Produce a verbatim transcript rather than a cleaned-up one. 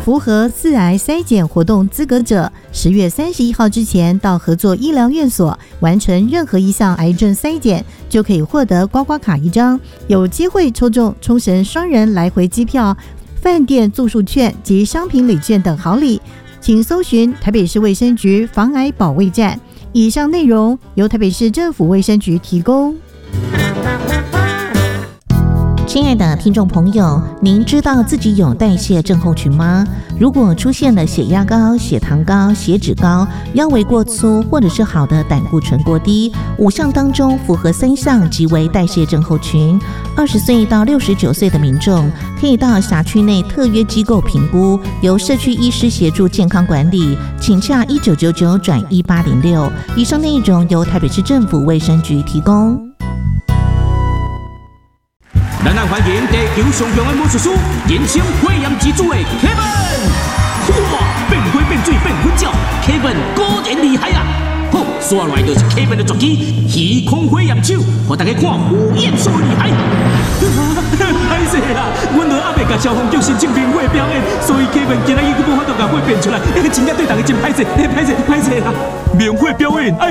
符合四癌筛检活动资格者，十月三十一号之前到合作医疗院所完成任何一项癌症筛检，就可以获得刮刮卡一张，有机会抽中冲绳双人来回机票、饭店住宿券及商品礼券等好礼。请搜寻台北市卫生局防癌保卫站。以上内容由台北市政府卫生局提供。 亲爱的听众朋友，您知道自己有代谢症候群吗？如果出现了血压高、血糖高、血脂高、腰围过粗，或者是好的胆固醇过低，五项当中符合三项即为代谢症候群。二十岁到六十九岁的民众可以到辖区内特约机构评估，由社区医师协助健康管理，请洽一九九九转一八零六。以上内容由台北市政府卫生局提供。 咱来欢迎地球上强的魔术师，人称火焰之子的 Kevin。哇，变火变水变粉鸟 ，Kevin 果然厉害啊！好，刷来就是 Kevin 的绝技，虚空火焰手，让大家看有演so厉害。歹势啦，阮落还袂甲消防局申请明火表演，所以 Kevin 今仔日佫无法度甲火变出来，真正对大家真歹势，歹势歹势啦！明火表演。